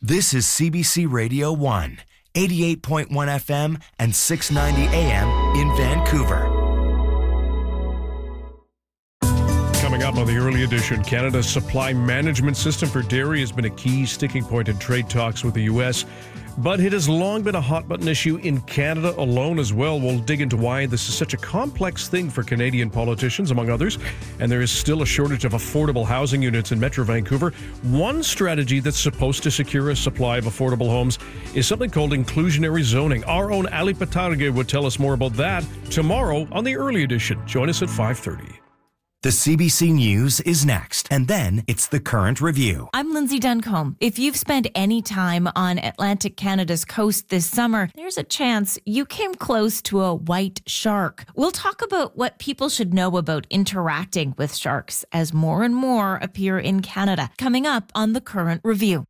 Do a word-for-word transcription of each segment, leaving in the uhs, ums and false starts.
This is C B C Radio one, eighty-eight point one F M and six ninety A M in Vancouver. Coming up on the early edition, Canada's supply management system for dairy has been a key sticking point in trade talks with the U S, but it has long been a hot-button issue in Canada alone as well. We'll dig into why this is such a complex thing for Canadian politicians, among others, and there is still a shortage of affordable housing units in Metro Vancouver. One strategy that's supposed to secure a supply of affordable homes is something called inclusionary zoning. Our own Ali Patarge would tell us more about that tomorrow on the early edition. Join us at five thirty. The C B C News is next, and then it's the Current Review. I'm Lindsay Duncombe. If you've spent any time on Atlantic Canada's coast this summer, there's a chance you came close to a white shark. We'll talk about what people should know about interacting with sharks as more and more appear in Canada, coming up on the Current Review.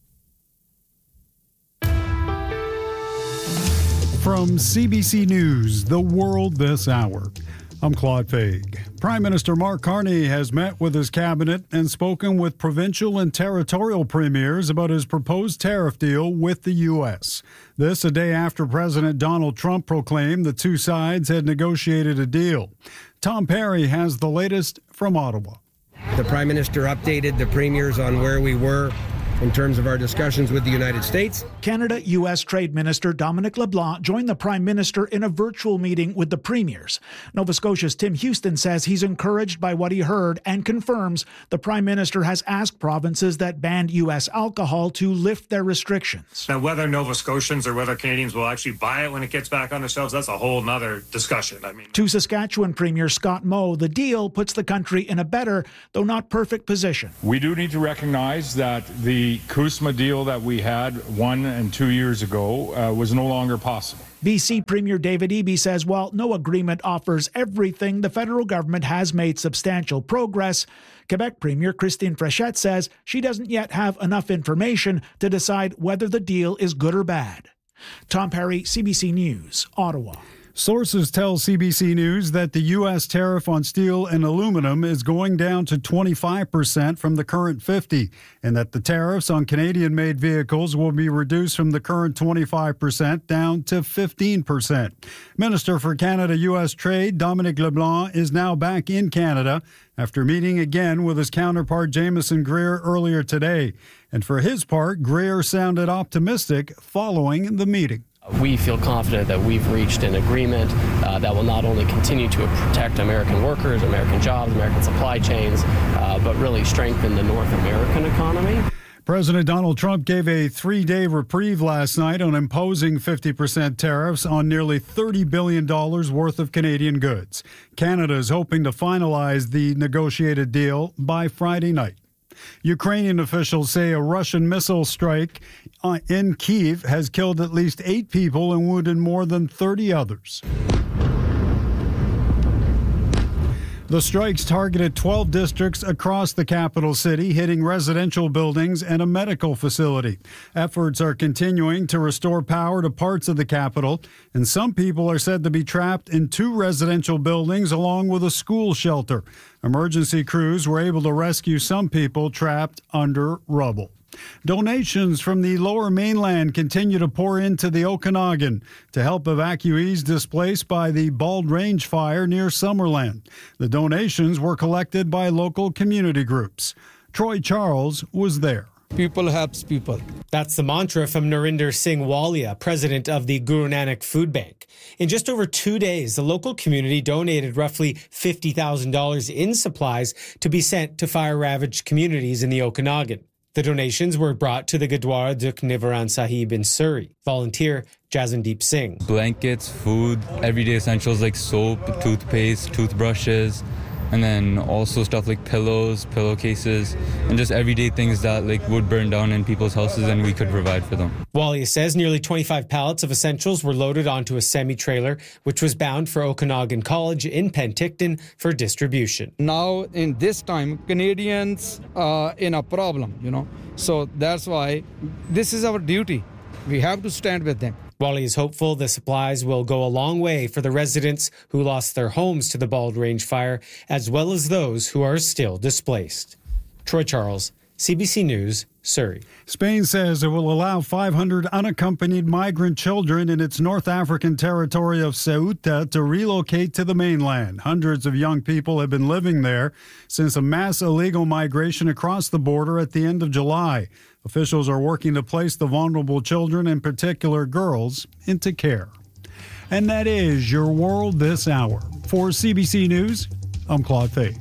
From C B C News, The World This Hour, I'm Claude Faig. Prime Minister Mark Carney has met with his cabinet and spoken with provincial and territorial premiers about his proposed tariff deal with the U S. This a day after President Donald Trump proclaimed the two sides had negotiated a deal. Tom Perry has the latest from Ottawa. The Prime Minister updated the premiers on where we were in terms of our discussions with the United States. Canada-U S Trade Minister Dominic LeBlanc joined the Prime Minister in a virtual meeting with the premiers. Nova Scotia's Tim Houston says he's encouraged by what he heard and confirms the Prime Minister has asked provinces that banned U S alcohol to lift their restrictions. Now, whether Nova Scotians or whether Canadians will actually buy it when it gets back on the shelves, that's a whole nother discussion. I mean, To Saskatchewan Premier Scott Moe, the deal puts the country in a better, though not perfect, position. We do need to recognize that the CUSMA deal that we had one and two years ago uh, was no longer possible. B C Premier David Eby says while no agreement offers everything, the federal government has made substantial progress. Quebec Premier Christine Fréchette says she doesn't yet have enough information to decide whether the deal is good or bad. Tom Perry, C B C News, Ottawa. Sources tell C B C News that the U S tariff on steel and aluminum is going down to twenty-five percent from the current fifty, and that the tariffs on Canadian-made vehicles will be reduced from the current twenty-five percent down to fifteen percent. Minister for Canada-U S Trade Dominic LeBlanc is now back in Canada after meeting again with his counterpart Jameson Greer earlier today. And for his part, Greer sounded optimistic following the meeting. We feel confident that we've reached an agreement uh, that will not only continue to protect American workers, American jobs, American supply chains, uh, but really strengthen the North American economy. President Donald Trump gave a three-day reprieve last night on imposing fifty percent tariffs on nearly thirty billion dollars worth of Canadian goods. Canada is hoping to finalize the negotiated deal by Friday night. Ukrainian officials say a Russian missile strike in Kyiv has killed at least eight people and wounded more than thirty others. The strikes targeted twelve districts across the capital city, hitting residential buildings and a medical facility. Efforts are continuing to restore power to parts of the capital, and some people are said to be trapped in two residential buildings along with a school shelter. Emergency crews were able to rescue some people trapped under rubble. Donations from the Lower Mainland continue to pour into the Okanagan to help evacuees displaced by the Bald Range fire near Summerland. The donations were collected by local community groups. Troy Charles was there. People helps people. That's the mantra from Narinder Singh Walia, president of the Guru Nanak Food Bank. In just over two days, the local community donated roughly fifty thousand dollars in supplies to be sent to fire-ravaged communities in the Okanagan. The donations were brought to the Gurdwara Dukh Nivaran Sahib in Surrey. Volunteer Jasondeep Singh. Blankets, food, everyday essentials like soap, toothpaste, toothbrushes, and then also stuff like pillows, pillowcases, and just everyday things that like would burn down in people's houses and we could provide for them. Walia says nearly twenty-five pallets of essentials were loaded onto a semi-trailer, which was bound for Okanagan College in Penticton for distribution. Now, in this time, Canadians are in a problem, you know. So that's why this is our duty. We have to stand with them. Wally is hopeful the supplies will go a long way for the residents who lost their homes to the Bald Range fire, as well as those who are still displaced. Troy Charles, C B C News, Surrey. Spain says it will allow five hundred unaccompanied migrant children in its North African territory of Ceuta to relocate to the mainland. Hundreds of young people have been living there since a mass illegal migration across the border at the end of July. Officials are working to place the vulnerable children, in particular girls, into care. And that is your world this hour. For C B C News, I'm Claude Fake.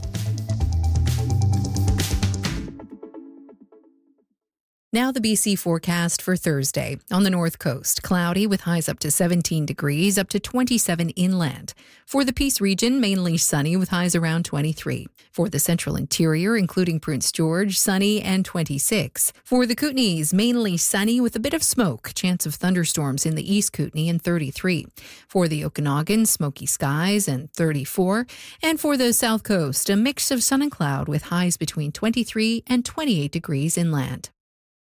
Now the B C forecast for Thursday. On the north coast, cloudy with highs up to seventeen degrees, up to twenty-seven inland. For the Peace region, mainly sunny with highs around twenty-three. For the central interior, including Prince George, sunny and twenty-six. For the Kootenays, mainly sunny with a bit of smoke, chance of thunderstorms in the East Kootenay and thirty-three. For the Okanagan, smoky skies and thirty-four. And for the south coast, a mix of sun and cloud with highs between twenty-three and twenty-eight degrees inland.